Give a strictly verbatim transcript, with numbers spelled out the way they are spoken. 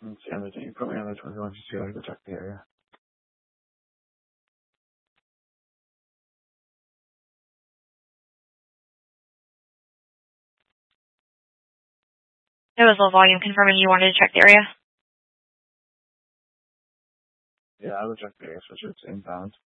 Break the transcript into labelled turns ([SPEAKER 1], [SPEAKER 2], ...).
[SPEAKER 1] Let's see, I'm you put me on the twenty-one to see if I can check the area.
[SPEAKER 2] It was low volume, confirming you wanted to check the area.
[SPEAKER 1] Yeah, I would check the area, especially if it's inbound.